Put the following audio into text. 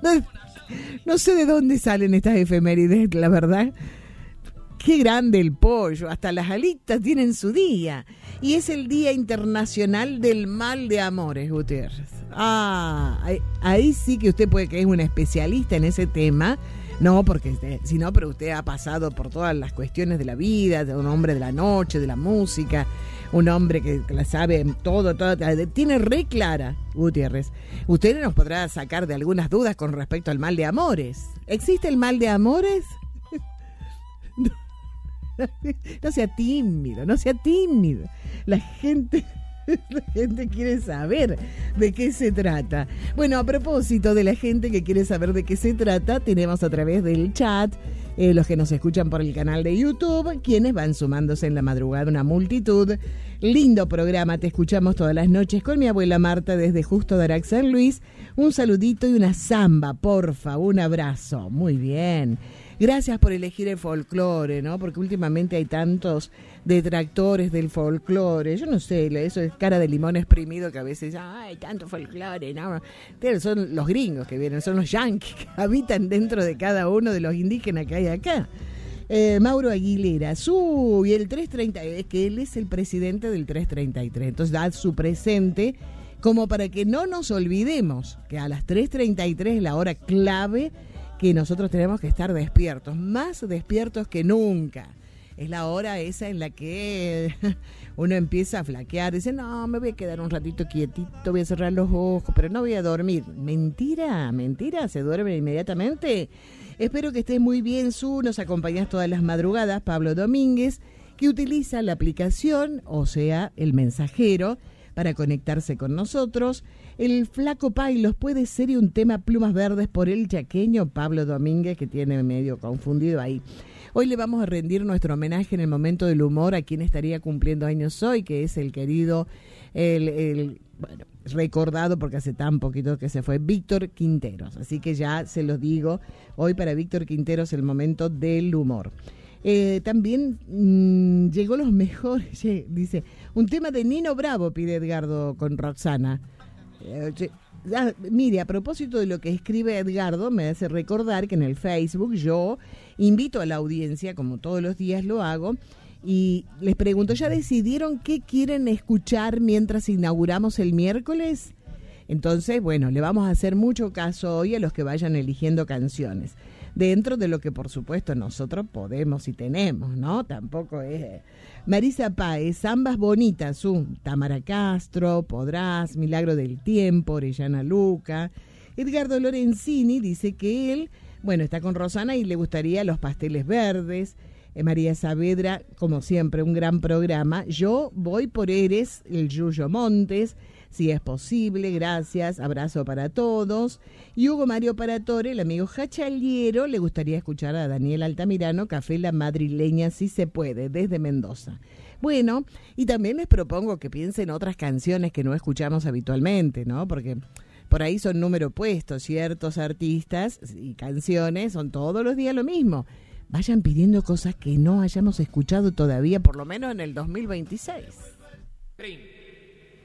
No sé de dónde salen estas efemérides, la verdad. Qué grande el pollo, hasta las alitas tienen su día. Y es el Día Internacional del Mal de Amores, Gutiérrez. Ahí sí que usted puede que es un especialista en ese tema. No, porque pero usted ha pasado por todas las cuestiones de la vida, un hombre de la noche, de la música, un hombre que la sabe todo, tiene re clara, Gutiérrez. Usted nos podrá sacar de algunas dudas con respecto al mal de amores. ¿Existe el mal de amores? No sea tímido. La gente quiere saber de qué se trata. Bueno, a propósito de la gente que quiere saber de qué se trata, tenemos a través del chat los que nos escuchan por el canal de YouTube, quienes van sumándose en la madrugada, una multitud. Lindo programa, te escuchamos todas las noches con mi abuela Marta desde Justo de Arax San Luis. Un saludito y una samba, porfa, un abrazo. Muy bien. Gracias por elegir el folclore, ¿no? Porque últimamente hay tantos detractores del folclore. Yo no sé, eso es cara de limón exprimido que a veces, hay tanto folclore, ¿no? Pero son los gringos que vienen, son los yanquis que habitan dentro de cada uno de los indígenas que hay acá. Mauro Aguilera, y el 330, es que él es el presidente del 333, entonces da su presente como para que no nos olvidemos que a las 3:33 es la hora clave que nosotros tenemos que estar despiertos, más despiertos que nunca. Es la hora esa en la que uno empieza a flaquear, dice, no, me voy a quedar un ratito quietito, voy a cerrar los ojos, pero no voy a dormir. Mentira, se duerme inmediatamente. Espero que estés muy bien, nos acompañas todas las madrugadas, Pablo Domínguez, que utiliza la aplicación, o sea, el mensajero, para conectarse con nosotros. El Flaco Pailos puede ser un tema Plumas Verdes por el chaqueño Pablo Domínguez, que tiene medio confundido ahí. Hoy le vamos a rendir nuestro homenaje en el momento del humor a quien estaría cumpliendo años hoy, que es el querido, bueno, recordado porque hace tan poquito que se fue, Víctor Quinteros. Así que ya se los digo, hoy para Víctor Quinteros el momento del humor. También llegó los mejores, dice, un tema de Nino Bravo, pide Edgardo con Roxana. Mire, a propósito de lo que escribe Edgardo, me hace recordar que en el Facebook yo invito a la audiencia, como todos los días lo hago, y les pregunto, ¿ya decidieron qué quieren escuchar mientras inauguramos el miércoles? Entonces, bueno, le vamos a hacer mucho caso hoy a los que vayan eligiendo canciones. Dentro de lo que, por supuesto, nosotros podemos y tenemos, ¿no? Tampoco es... Marisa Páez, Zambas Bonitas, Tamara Castro, Podrás, Milagro del Tiempo, Orellana Luca. Edgardo Lorenzini dice que él, bueno, está con Rosana y le gustaría Los Pasteles Verdes. María Saavedra, como siempre, un gran programa. Yo voy por Eres, el Yuyo Montes, si es posible, gracias, abrazo para todos. Y Hugo Mario Paratore, el amigo Jachaliero, le gustaría escuchar a Daniel Altamirano, Café La Madrileña, si se puede, desde Mendoza. Bueno, y también les propongo que piensen otras canciones que no escuchamos habitualmente, ¿no? Porque por ahí son número puesto, ciertos artistas y canciones son todos los días lo mismo. Vayan pidiendo cosas que no hayamos escuchado todavía, por lo menos en el 2026.